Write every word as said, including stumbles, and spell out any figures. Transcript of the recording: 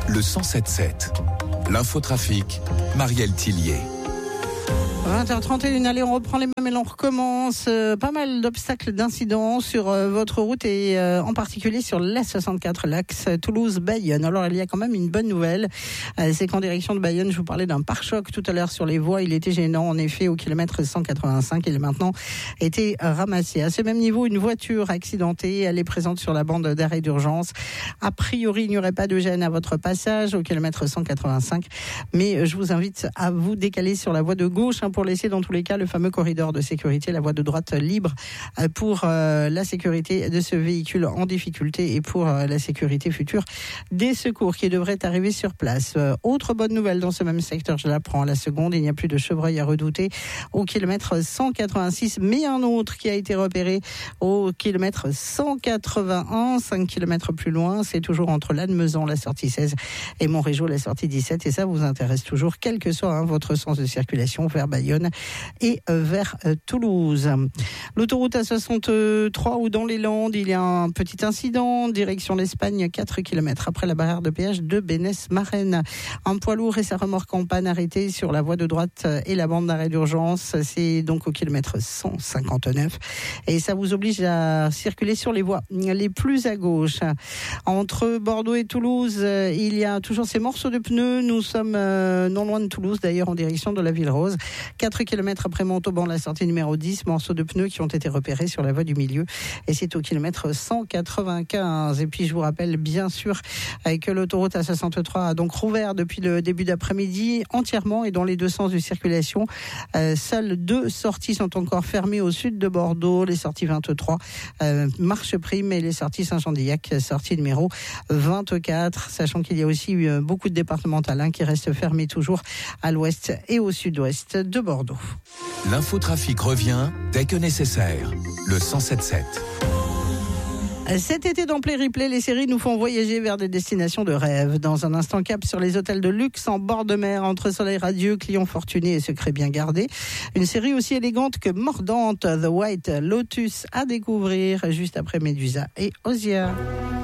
le cent sept sept. L'infotrafic, Marielle Tillier. vingt heures trente et une, allez, on reprend les mêmes et on recommence. Euh, pas mal d'obstacles, d'incidents sur euh, votre route et euh, en particulier sur l'A soixante-quatre, l'axe Toulouse-Bayonne. Alors, il y a quand même une bonne nouvelle. Euh, c'est qu'en direction de Bayonne, je vous parlais d'un pare-choc tout à l'heure sur les voies. Il était gênant, en effet, au kilomètre cent quatre-vingt-cinq. Il a maintenant été ramassé. À ce même niveau, une voiture accidentée. Elle est présente sur la bande d'arrêt d'urgence. A priori, il n'y aurait pas de gêne à votre passage au kilomètre cent quatre-vingt-cinq. Mais je vous invite à vous décaler sur la voie de gauche, hein, pour laisser dans tous les cas le fameux corridor de sécurité, la voie de droite libre pour euh, la sécurité de ce véhicule en difficulté et pour euh, la sécurité future des secours qui devraient arriver sur place. Euh, autre bonne nouvelle dans ce même secteur, je la prends à la seconde, il n'y a plus de chevreuil à redouter au kilomètre cent quatre-vingt-six, mais un autre qui a été repéré au kilomètre cent quatre-vingt-un, cinq kilomètres plus loin, c'est toujours entre Lannemezan, la sortie seize, et Montrégeau, la sortie dix-sept, et ça vous intéresse toujours, quel que soit hein, votre sens de circulation vers Bayonne et vers Toulouse. L'autoroute A soixante-trois ou dans les Landes, il y a un petit incident, direction l'Espagne, quatre kilomètres après la barrière de péage de Bénès-Marennes. Un poids lourd et sa remorque en panne arrêtée sur la voie de droite et la bande d'arrêt d'urgence. C'est donc au kilomètre cent cinquante-neuf et ça vous oblige à circuler sur les voies les plus à gauche. Entre Bordeaux et Toulouse, il y a toujours ces morceaux de pneus. Nous sommes non loin de Toulouse, d'ailleurs en direction de la Ville Rose. quatre kilomètres après Montauban, la sortie numéro dix, morceaux de pneus qui ont été repérés sur la voie du milieu. Et c'est au kilomètre cent quatre-vingt-quinze. Et puis, je vous rappelle bien sûr que l'autoroute A soixante-trois a donc rouvert depuis le début d'après-midi entièrement et dans les deux sens de circulation. Euh, seules deux sorties sont encore fermées au sud de Bordeaux. Les sorties vingt-trois, euh, Marche Prime, et les sorties Saint-Jean-d'Illac, sortie numéro vingt-quatre. Sachant qu'il y a aussi euh, beaucoup de départementales hein, qui restent fermées toujours à l'ouest et au sud-ouest de Bordeaux. L'infotrafic revient dès que nécessaire. Le cent sept sept. Cet été dans Play Replay, les séries nous font voyager vers des destinations de rêve. Dans un instant, cap sur les hôtels de luxe en bord de mer, entre soleil radieux, clients fortunés et secrets bien gardés. Une série aussi élégante que mordante, The White Lotus, à découvrir juste après Médusa et Ozia.